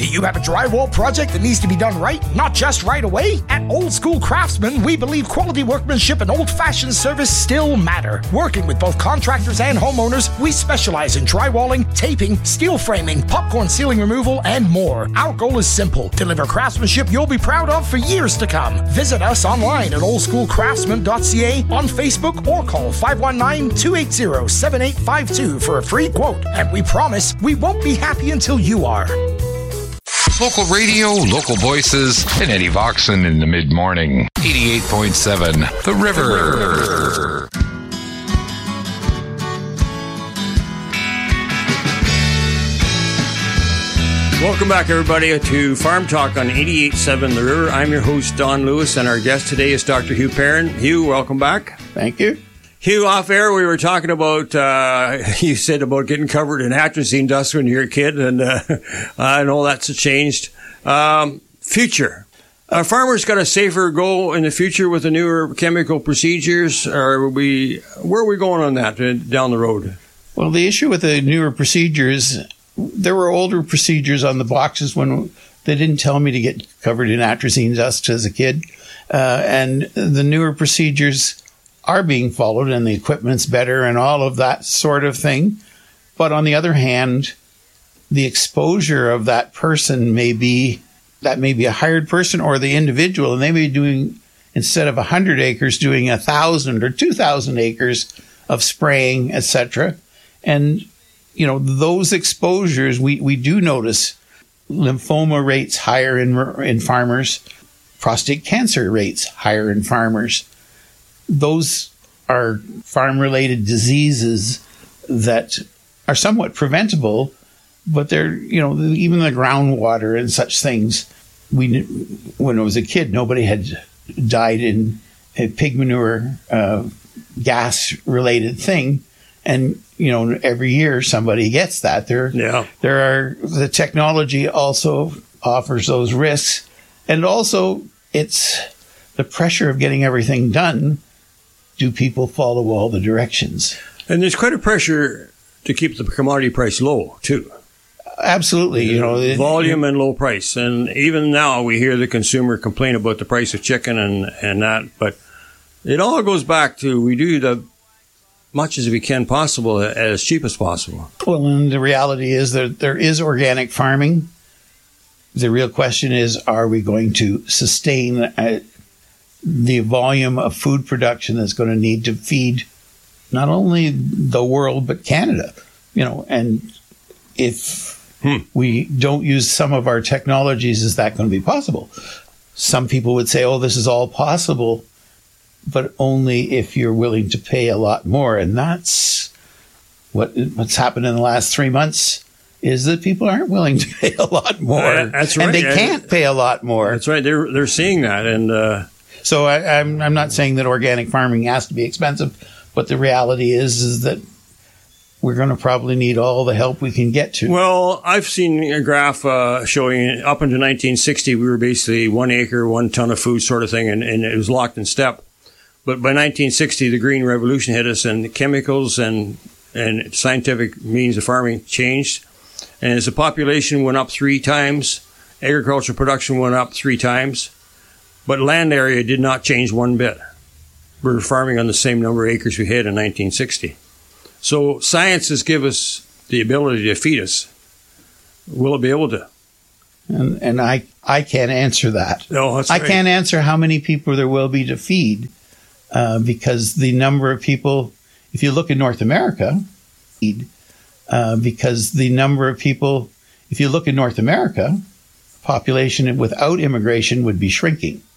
you have a drywall project that needs to be done right, not just right away? At Old School Craftsman, we believe quality workmanship and old-fashioned service still matter. Working with both contractors and homeowners, we specialize in drywalling, taping, steel framing, popcorn ceiling removal, and more. Our goal is simple: deliver craftsmanship you'll be proud of for years to come. Visit us online at oldschoolcraftsman.ca, on Facebook, or call 519-280-7852 for a free quote. And we promise we won't be happy until you are. Local radio, local voices, and Eddie Voxon in the mid-morning. 88.7 The River. Welcome back, everybody, to Farm Talk on 88.7 The River. I'm your host, Don Lewis, and our guest today is Dr. Hugh Perrin. Hugh, welcome back. Thank you. Hugh, off air, we were talking about, you said about getting covered in atrazine dust when you were a kid, and I know that's changed. Future. Are farmers got a safer go in the future with the newer chemical procedures, or where are we going on that down the road? Well, the issue with the newer procedures, there were older procedures on the boxes when they didn't tell me to get covered in atrazine dust as a kid, and the newer procedures are being followed and the equipment's better and all of that sort of thing. But on the other hand, the exposure of that person may be a hired person or the individual, and they may be doing, instead of 100 acres, doing 1,000 or 2,000 acres of spraying, etc. And, you know, those exposures, we do notice lymphoma rates higher in farmers, prostate cancer rates higher in farmers. Those are farm-related diseases that are somewhat preventable, but they're, you know, even the groundwater and such things. When I was a kid, nobody had died in a pig manure gas-related thing, and you know, every year somebody gets that. The technology also offers those risks, and also it's the pressure of getting everything done. Do people follow all the directions? And there's quite a pressure to keep the commodity price low, too. Absolutely. You know, volume and low price. And even now we hear the consumer complain about the price of chicken and that. But it all goes back to we do the much as we can possible as cheap as possible. Well, and the reality is that there is organic farming. The real question is, are we going to sustain the volume of food production that's going to need to feed not only the world, but Canada, you know, and if we don't use some of our technologies, is that going to be possible? Some people would say, oh, this is all possible, but only if you're willing to pay a lot more. And that's what's happened in the last 3 months, is that people aren't willing to pay a lot more. That's right. And they can't pay a lot more. That's right. They're seeing that. And so I'm not saying that organic farming has to be expensive, but the reality is that we're going to probably need all the help we can get to. Well, I've seen a graph showing up into 1960, we were basically 1 acre, 1 ton of food sort of thing, and it was locked in step. But by 1960, the Green Revolution hit us, and the chemicals and scientific means of farming changed. And as the population went up 3 times, agricultural production went up 3 times. But land area did not change one bit. We're farming on the same number of acres we had in 1960. So science has given us the ability to feed us. Will it be able to? And I can't answer that. No, that's right. I can't answer how many people there will be to feed because the number of people, if you look in North America, population without immigration would be shrinking.